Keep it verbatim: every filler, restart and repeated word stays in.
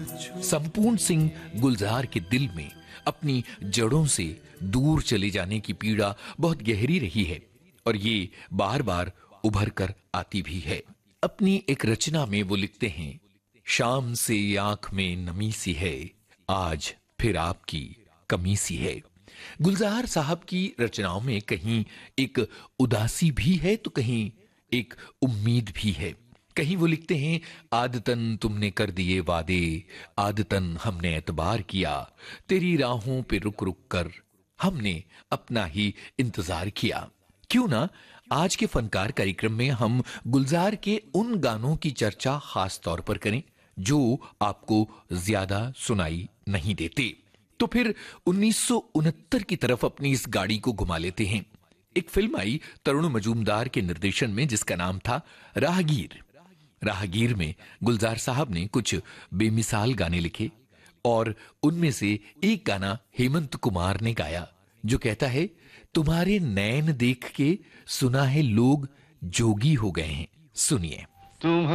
संपूर्ण सिंह गुलजार के दिल में अपनी जड़ों से दूर चले जाने की पीड़ा बहुत गहरी रही है और ये बार बार उभर कर आती भी है। अपनी एक रचना में वो लिखते हैं, शाम से आंख में नमी सी है, आज फिर आपकी कमी सी है। गुलजार साहब की रचनाओं में कहीं एक उदासी भी है तो कहीं एक उम्मीद भी है। कहीं वो लिखते हैं, आदतन तुमने कर दिए वादे, आदतन हमने एतबार किया, तेरी राहों पे रुक रुक कर हमने अपना ही इंतजार किया। क्यों ना आज के फनकार कार्यक्रम में हम गुलजार के उन गानों की चर्चा खास तौर पर करें जो आपको ज्यादा सुनाई नहीं देते। तो फिर उन्नीस सौ उनहत्तर की तरफ अपनी इस गाड़ी को घुमा लेते हैं। एक फिल्म आई तरुण मजूमदार के निर्देशन में जिसका नाम था राहगीर। राहगीर में गुलजार साहब ने कुछ बेमिसाल गाने लिखे और उनमें से एक गाना हेमंत कुमार ने गाया जो कहता है, तुम्हारे नैन देख के सुना है लोग जोगी हो गए हैं। सुनिए।